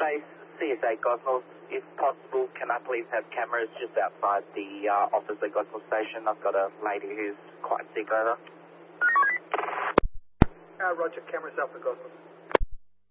base, CSA Gosnells. If possible, can I please have cameras just outside the office at Gosnell Station? I've got a lady who's quite sick over. Roger, cameras up for Gosnell.